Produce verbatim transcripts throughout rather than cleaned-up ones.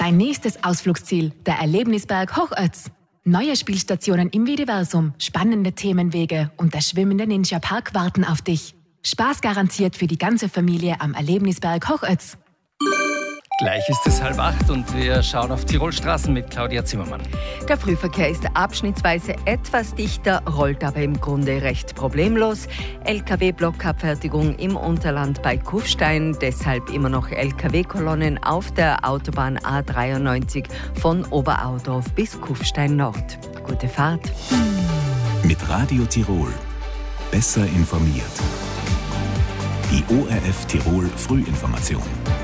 Dein nächstes Ausflugsziel, der Erlebnisberg Hochötz. Neue Spielstationen im Videversum, spannende Themenwege und der schwimmende Ninja-Park warten auf dich. Spaß garantiert für die ganze Familie am Erlebnisberg Hochötz. Gleich ist es halb acht und wir schauen auf Tirolstraßen mit Claudia Zimmermann. Der Frühverkehr ist abschnittsweise etwas dichter, rollt aber im Grunde recht problemlos. L K W-Blockabfertigung im Unterland bei Kufstein, deshalb immer noch L K W-Kolonnen auf der Autobahn A dreiundneunzig von Oberaudorf bis Kufstein Nord. Gute Fahrt. Mit Radio Tirol. Besser informiert. Die O R F Tirol Frühinformation.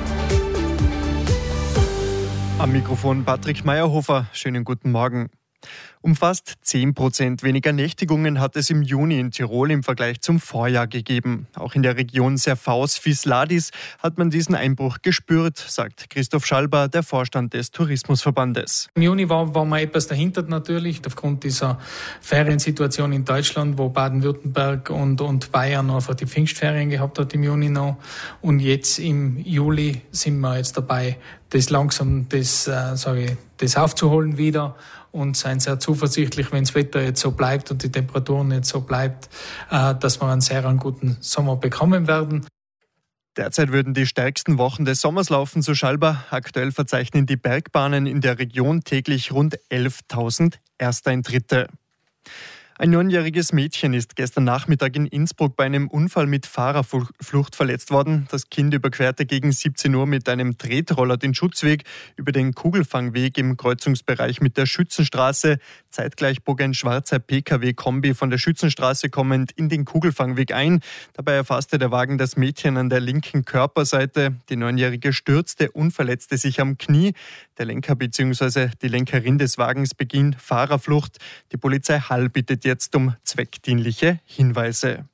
Am Mikrofon Patrick Meyerhofer. Schönen guten Morgen. Um fast zehn Prozent weniger Nächtigungen hat es im Juni in Tirol im Vergleich zum Vorjahr gegeben. Auch in der Region Serfaus-Visladis hat man diesen Einbruch gespürt, sagt Christoph Schalber, der Vorstand des Tourismusverbandes. Im Juni war, war man etwas dahinter natürlich, aufgrund dieser Feriensituation in Deutschland, wo Baden-Württemberg und, und Bayern einfach die Pfingstferien gehabt hat im Juni noch. Und jetzt im Juli sind wir jetzt dabei, das langsam das, äh, sage ich, das aufzuholen wieder. Und seien sehr zuversichtlich, wenn das Wetter jetzt so bleibt und die Temperaturen jetzt so bleibt, äh, dass wir einen sehr einen guten Sommer bekommen werden. Derzeit würden die stärksten Wochen des Sommers laufen, so Schalber. Aktuell verzeichnen die Bergbahnen in der Region täglich rund elftausend Ersteintritte. Ein neunjähriges Mädchen ist gestern Nachmittag in Innsbruck bei einem Unfall mit Fahrerflucht verletzt worden. Das Kind überquerte gegen siebzehn Uhr mit einem Tretroller den Schutzweg über den Kugelfangweg im Kreuzungsbereich mit der Schützenstraße. Zeitgleich bog ein schwarzer P K W-Kombi von der Schützenstraße kommend in den Kugelfangweg ein. Dabei erfasste der Wagen das Mädchen an der linken Körperseite. Die Neunjährige stürzte und verletzte sich am Knie. Der Lenker bzw. die Lenkerin des Wagens beginnt Fahrerflucht. Die Polizei Hall bittet jetzt um zweckdienliche Hinweise.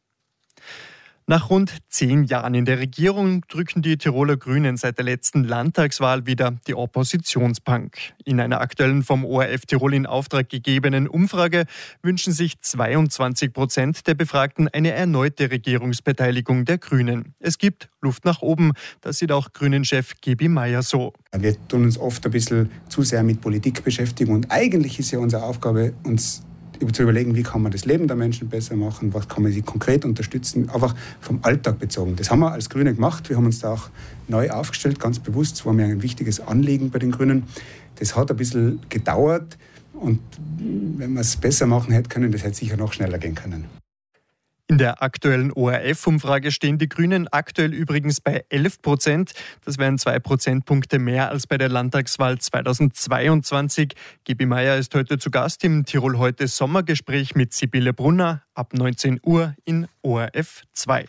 Nach rund zehn Jahren in der Regierung drücken die Tiroler Grünen seit der letzten Landtagswahl wieder die Oppositionsbank. In einer aktuellen vom O R F Tirol in Auftrag gegebenen Umfrage wünschen sich zweiundzwanzig Prozent der Befragten eine erneute Regierungsbeteiligung der Grünen. Es gibt Luft nach oben, das sieht auch Grünen-Chef Gebi Meier so. Wir tun uns oft ein bisschen zu sehr mit Politik beschäftigen und eigentlich ist ja unsere Aufgabe, uns zu überlegen, wie kann man das Leben der Menschen besser machen, was kann man sie konkret unterstützen, einfach vom Alltag bezogen. Das haben wir als Grüne gemacht, wir haben uns da auch neu aufgestellt, ganz bewusst, das war mir ein wichtiges Anliegen bei den Grünen. Das hat ein bisschen gedauert und wenn wir es besser machen hätte können, das hätte sicher noch schneller gehen können. In der aktuellen O R F-Umfrage stehen die Grünen aktuell übrigens bei elf Prozent. Das wären zwei Prozentpunkte mehr als bei der Landtagswahl zweitausendzweiundzwanzig. Gebi Meier ist heute zu Gast im Tirol heute Sommergespräch mit Sibylle Brunner ab neunzehn Uhr in O R F zwei.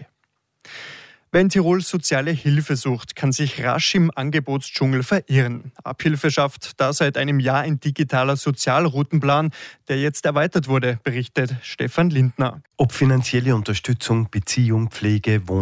Wer in Tirol soziale Hilfe sucht, kann sich rasch im Angebotsdschungel verirren. Abhilfe schafft da seit einem Jahr ein digitaler Sozialroutenplan, der jetzt erweitert wurde, berichtet Stefan Lindner. Ob finanzielle Unterstützung, Beziehung, Pflege, Wohnung,